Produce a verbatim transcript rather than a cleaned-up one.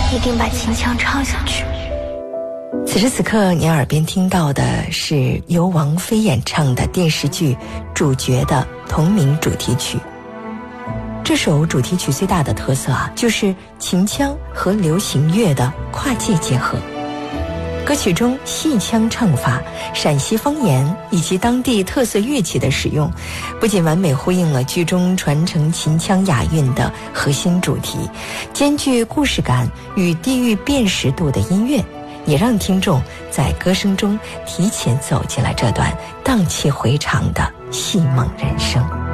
一定把秦腔唱下去。 此时此刻你耳边听到的是由王菲演唱的电视剧《主角》的同名主题曲。这首主题曲最大的特色啊，就是秦腔和流行乐的跨界结合。歌曲中戏腔唱法、陕西方言以及当地特色乐器的使用，不仅完美呼应了剧中传承秦腔雅韵的核心主题，兼具故事感与地域辨识度的音乐，也让听众在歌声中提前走进了这段荡气回肠的戏梦人生。